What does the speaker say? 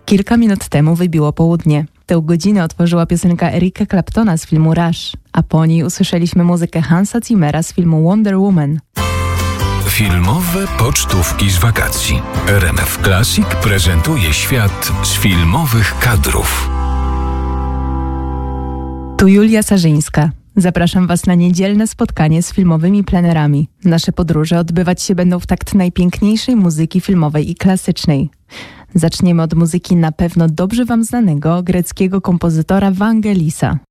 Kilka minut temu wybiło południe. Tę godzinę otworzyła piosenka Erika Claptona z filmu Rush, a po niej usłyszeliśmy muzykę Hansa Zimmera z filmu Wonder Woman. Filmowe pocztówki z wakacji. RMF Classic prezentuje świat z filmowych kadrów. Tu Julia Sarzyńska. Zapraszam Was na niedzielne spotkanie z filmowymi plenerami. Nasze podróże odbywać się będą w takt najpiękniejszej muzyki filmowej i klasycznej. Zaczniemy od muzyki na pewno dobrze Wam znanego greckiego kompozytora Vangelisa.